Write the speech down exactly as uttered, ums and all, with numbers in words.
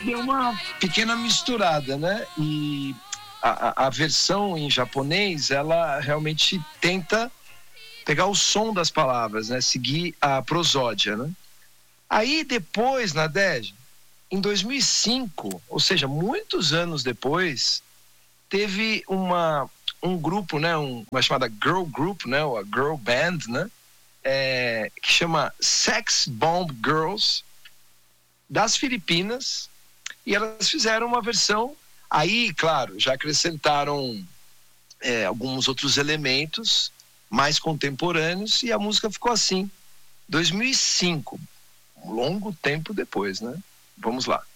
deu uma pequena misturada, né? E a, a, a versão em japonês, ela realmente tenta pegar o som das palavras, né? Seguir a prosódia, né? Aí depois, Nadege, em dois mil e cinco, ou seja, muitos anos depois, teve uma, um grupo, né? Um, uma chamada girl group, né? Ou a girl band, né? É, que chama Sex Bomb Girls, das Filipinas, e elas fizeram uma versão, aí, claro, já acrescentaram é, alguns outros elementos mais contemporâneos, e a música ficou assim, dois mil e cinco, um longo tempo depois, né? Vamos lá.